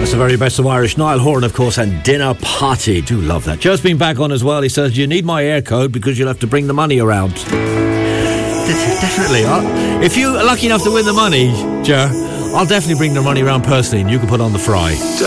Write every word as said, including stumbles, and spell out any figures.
That's the very best of Irish. Niall Horan, of course, and Dinner Party. Do love that. Joe's been back on as well. He says, you need my air code because you'll have to bring the money around. Definitely. I'll, if you're lucky enough to win the money, Joe, I'll definitely bring the money around personally and you can put on the fry.